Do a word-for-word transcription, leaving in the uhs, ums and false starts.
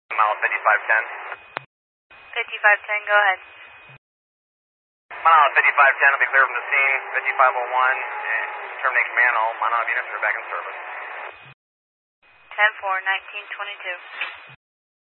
Mile fifty-five ten. fifty-five ten, go ahead. Mile fifty-five ten will be clear from the scene. fifty-five oh one, terminate command. All Mile units are back in service. ten four, nineteen twenty-two.